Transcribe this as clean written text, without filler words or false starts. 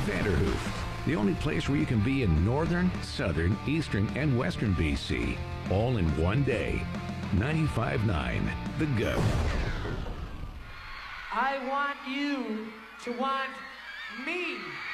Vanderhoof, the only place where you can be in northern, southern, eastern, and western BC, all in one day. 95.9 The Go. I want you to want me.